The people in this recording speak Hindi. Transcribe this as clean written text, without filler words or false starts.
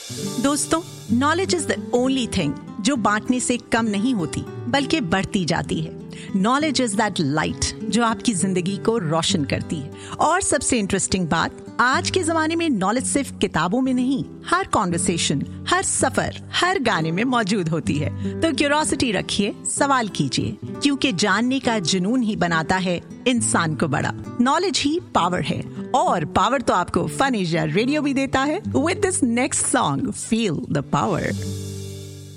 दोस्तों, knowledge is the only thing जो बांटने से कम नहीं होती बल्कि बढ़ती जाती है। नॉलेज इज दैट लाइट जो आपकी जिंदगी को रोशन करती है। और सबसे इंटरेस्टिंग बात, आज के जमाने में नॉलेज सिर्फ किताबों में नहीं, हर कॉन्वर्सेशन, हर सफर, हर गाने में मौजूद होती है। तो क्यूरियोसिटी रखिए, सवाल कीजिए, क्योंकि जानने का जुनून ही बनाता है इंसान को बड़ा। नॉलेज ही पावर है, और पावर तो आपको फन एशिया रेडियो भी देता है। With this next song, feel the power.